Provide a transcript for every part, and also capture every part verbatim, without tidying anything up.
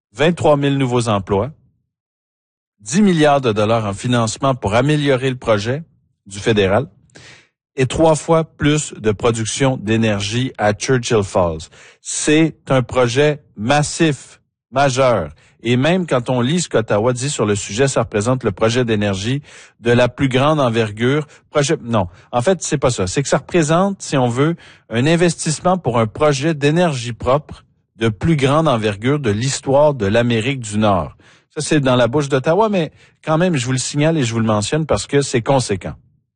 vingt-trois mille nouveaux emplois, dix milliards de dollars en financement pour améliorer le projet du fédéral et trois fois plus de production d'énergie à Churchill Falls. C'est un projet massif, majeur. Et même quand on lit ce qu'Ottawa dit sur le sujet, ça représente le projet d'énergie de la plus grande envergure. Projet, non, en fait, c'est pas ça. C'est que ça représente, si on veut, un investissement pour un projet d'énergie propre de plus grande envergure de l'histoire de l'Amérique du Nord. Ça, c'est dans la bouche d'Ottawa, mais quand même, je vous le signale et je vous le mentionne parce que c'est conséquent.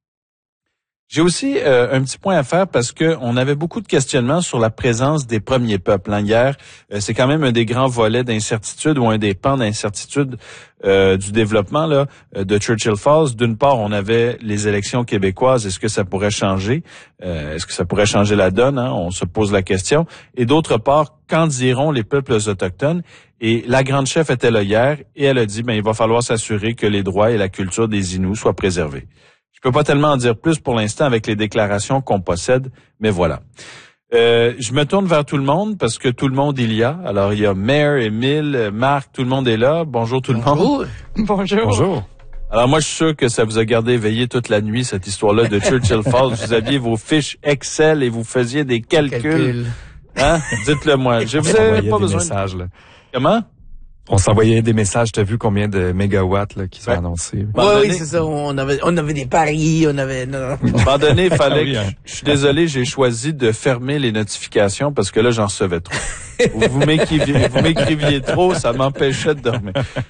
J'ai aussi euh, un petit point à faire parce que on avait beaucoup de questionnements sur la présence des premiers peuples. Hein. Hier, euh, c'est quand même un des grands volets d'incertitude ou un des pans d'incertitude euh, du développement là de Churchill Falls. D'une part, on avait les élections québécoises. Est-ce que ça pourrait changer? Euh, est-ce que ça pourrait changer la donne? Hein? On se pose la question. Et d'autre part, qu'en diront les peuples autochtones? Et la grande chef était là hier et elle a dit, ben il va falloir s'assurer que les droits et la culture des Inuits soient préservés. Je peux pas tellement en dire plus pour l'instant avec les déclarations qu'on possède, mais voilà. Euh, je me tourne vers tout le monde parce que tout le monde il y a. Alors il y a Maire, Émile, Marc, tout le monde est là. Bonjour tout Bonjour. le monde. Bonjour. Bonjour. Alors moi je suis sûr que ça vous a gardé éveillé toute la nuit cette histoire-là de Churchill Falls. Vous aviez vos fiches Excel et vous faisiez des calculs. Calcul. Hein? Dites-le moi. Je vous ai pas besoin. Messages, là. Comment? On s'envoyait des messages. T'as vu combien de mégawatts là, qui sont ouais. annoncés? Oui, oui, c'est ça. On avait, on avait des paris, on avait... Non. À un moment donné, il fallait Ah oui, hein. que... Je suis désolé, j'ai choisi de fermer les notifications parce que là, j'en recevais trop. Vous m'écriviez, vous m'écriviez trop, ça m'empêchait de dormir.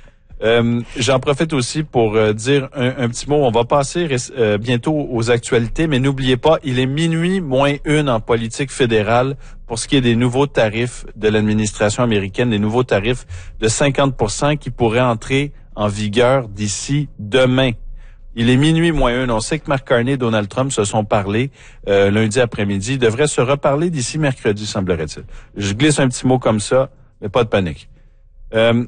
Euh, j'en profite aussi pour euh, dire un, un petit mot. On va passer euh, bientôt aux actualités, mais n'oubliez pas, il est minuit moins une en politique fédérale pour ce qui est des nouveaux tarifs de l'administration américaine, des nouveaux tarifs de cinquante pour cent qui pourraient entrer en vigueur d'ici demain. Il est minuit moins une. On sait que Mark Carney et Donald Trump se sont parlé euh, lundi après-midi. Ils devraient se reparler d'ici mercredi, semblerait-il. Je glisse un petit mot comme ça, mais pas de panique. Euh,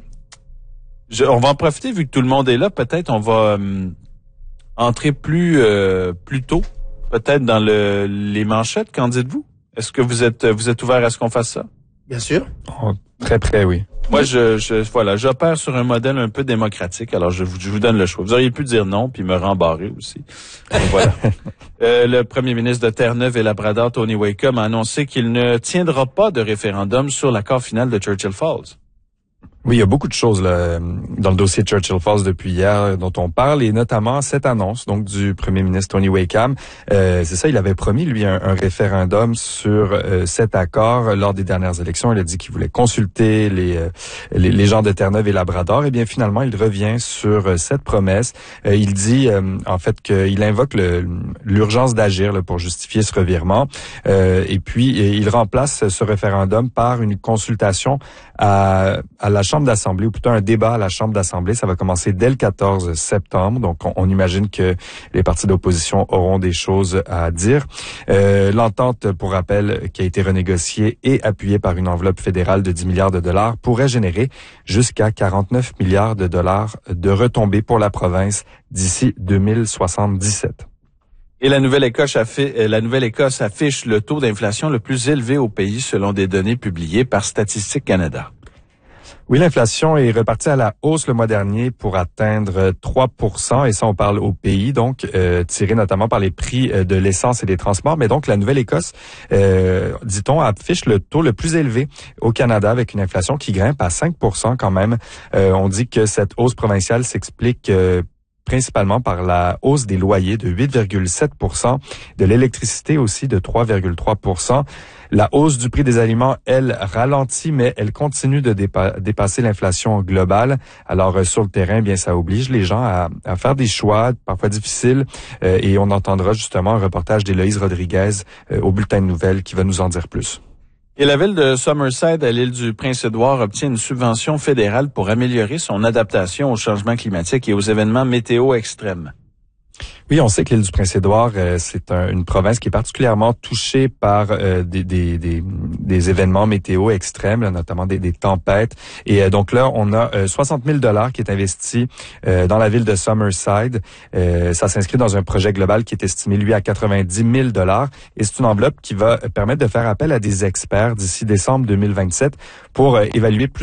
Je, on va en profiter vu que tout le monde est là. Peut-être on va euh, entrer plus euh, plus tôt, peut-être dans le, les manchettes. Qu'en dites-vous? Est-ce que vous êtes vous êtes ouvert à ce qu'on fasse ça? Bien sûr. Oh, très près, oui. Moi, je, je voilà, j'opère sur un modèle un peu démocratique. Alors, je vous, je vous donne le choix. Vous auriez pu dire non puis me rembarrer aussi. Donc, voilà. euh, le premier ministre de Terre-Neuve et Labrador, Tony Waycombe, a annoncé qu'il ne tiendra pas de référendum sur l'accord final de Churchill Falls. Oui, il y a beaucoup de choses là, dans le dossier de Churchill Falls depuis hier dont on parle, et notamment cette annonce donc du premier ministre Tony Waycombe. Euh, c'est ça, il avait promis, lui, un, un référendum sur euh, cet accord lors des dernières élections. Il a dit qu'il voulait consulter les, euh, les, les gens de Terre-Neuve et Labrador. Et bien, finalement, il revient sur euh, cette promesse. Euh, il dit, euh, en fait, qu'il invoque le, l'urgence d'agir là, pour justifier ce revirement. Euh, et puis, il remplace ce référendum par une consultation à, à la Chambre d'Assemblée, ou plutôt un débat à la Chambre d'Assemblée. Ça va commencer dès le quatorze septembre. Donc, on, on imagine que les partis d'opposition auront des choses à dire. Euh, l'entente, pour rappel, qui a été renégociée et appuyée par une enveloppe fédérale de dix milliards de dollars, pourrait générer jusqu'à quarante-neuf milliards de dollars de retombées pour la province d'ici deux mille soixante-dix-sept. Et la Nouvelle-Écosse affiche, la Nouvelle-Écosse affiche le taux d'inflation le plus élevé au pays selon des données publiées par Statistique Canada. Oui, l'inflation est repartie à la hausse le mois dernier pour atteindre trois pour cent, et ça, on parle au pays, donc euh, tiré notamment par les prix de l'essence et des transports. Mais donc, la Nouvelle-Écosse, euh, dit-on, affiche le taux le plus élevé au Canada, avec une inflation qui grimpe à cinq pour cent quand même. Euh, on dit que cette hausse provinciale s'explique euh, principalement par la hausse des loyers de huit virgule sept pour cent, de l'électricité aussi de trois virgule trois pour cent. La hausse du prix des aliments, elle, ralentit, mais elle continue de dépa- dépasser l'inflation globale. Alors, euh, sur le terrain, bien, ça oblige les gens à, à faire des choix, parfois difficiles, euh, et on entendra justement un reportage d'Héloïse Rodriguez euh, au Bulletin de Nouvelles qui va nous en dire plus. Et la ville de Summerside, à l'île du Prince-Édouard, obtient une subvention fédérale pour améliorer son adaptation au changement climatique et aux événements météo extrêmes. Oui, on sait que l'île du Prince-Édouard, euh, c'est un, une province qui est particulièrement touchée par euh, des, des, des, des événements météo extrêmes, là, notamment des, des tempêtes. Et euh, donc là, on a euh, soixante mille dollars qui est investi euh, dans la ville de Summerside. Euh, ça s'inscrit dans un projet global qui est estimé, lui, à quatre-vingt-dix mille dollars. Et c'est une enveloppe qui va permettre de faire appel à des experts d'ici décembre deux mille vingt-sept pour euh, évaluer plus